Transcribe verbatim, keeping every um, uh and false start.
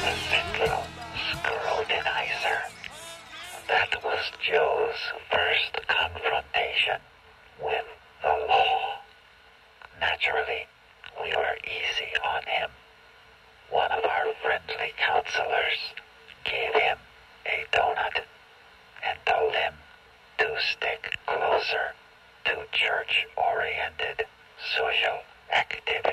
The sick little scrutinizer. That was Joe's first confrontation with the law. Naturally, we were easy on him. One of our friendly counselors gave him a donut and told him to stick closer to church-oriented social activities.